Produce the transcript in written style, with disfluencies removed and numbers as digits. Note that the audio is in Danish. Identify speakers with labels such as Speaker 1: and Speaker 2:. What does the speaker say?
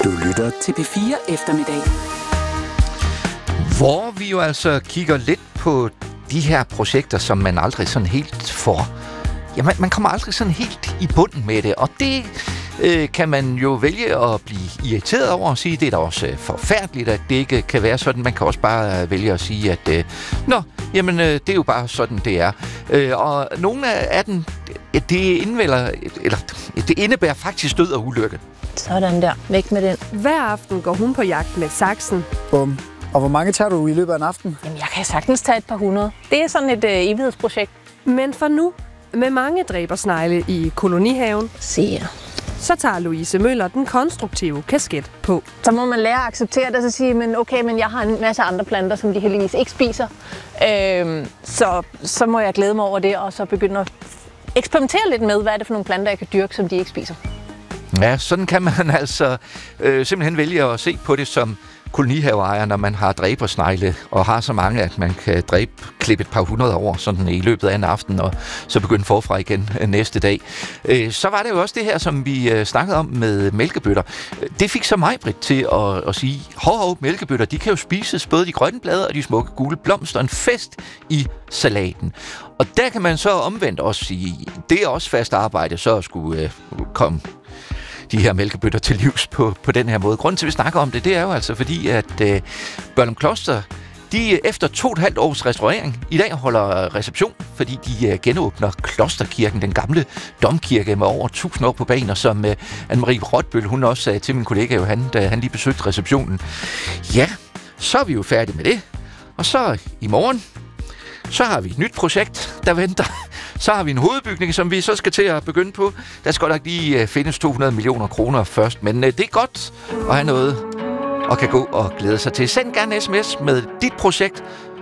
Speaker 1: Du lytter til P4 Eftermiddag.
Speaker 2: Hvor vi jo altså kigger lidt på de her projekter, som man aldrig sådan helt får. Ja, man kommer aldrig sådan helt i bunden med det, og det kan man jo vælge at blive irriteret over og sige, det er da også forfærdeligt, at det ikke kan være sådan. Man kan også bare vælge at sige, at det er jo bare sådan, det er. Og nogle af dem, det indebærer faktisk død og ulykke.
Speaker 3: Sådan der. Væk med den.
Speaker 4: Hver aften går hun på jagt med saksen.
Speaker 5: Bum. Og hvor mange tager du i løbet af en aften?
Speaker 3: Jamen, jeg kan sagtens tage et par hundrede. Det er sådan et evighedsprojekt.
Speaker 4: Men for nu, med mange dræbersnegle i kolonihaven, så tager Louise Møller den konstruktive kasket på.
Speaker 3: Så må man lære at acceptere det, og så sige, men jeg har en masse andre planter, som de heldigvis ikke spiser. Så må jeg glæde mig over det, og så begynde at eksperimentere lidt med, hvad er det for nogle planter, jeg kan dyrke, som de ikke spiser.
Speaker 2: Ja, sådan kan man altså simpelthen vælge at se på det som kolonihaveejer, når man har dræbersnegle og har så mange, at man kan klippe et par hundrede over sådan i løbet af en aften, og så begynde forfra igen næste dag. Så var det jo også det her, som vi snakkede om med mælkebøtter. Det fik så mig, Britt, til at sige, mælkebøtter, de kan jo spises, både de grønne blade og de smukke gule blomster, en fest i salaten. Og der kan man så omvendt også sige, det er også fast arbejde, så at skulle komme de her mælkebøtter til livs på den her måde. Grunden til, at vi snakker om det, det er jo altså fordi, at Børglum Kloster, de efter 2,5 års restaurering i dag holder reception, fordi de genåbner Klosterkirken, den gamle domkirke med over 1000 år på banen, og som Anne-Marie Rotbøl, hun også sagde til min kollega Johan, da han lige besøgte receptionen. Ja, så er vi jo færdige med det. Og så i morgen, så har vi et nyt projekt, der venter. Så har vi en hovedbygning, som vi så skal til at begynde på. Der skal nok lige findes 200 millioner kroner først, men det er godt at have noget og kan gå og glæde sig til. Send gerne en sms med dit projekt